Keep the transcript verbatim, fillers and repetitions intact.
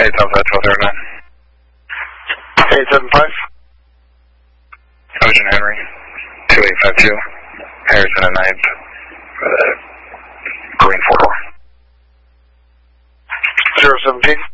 eight Southwest twelve zero nine. eight seven five. Ocean Henry, two eight five two, Harrison and ninth, uh, Green four door. zero seventeen.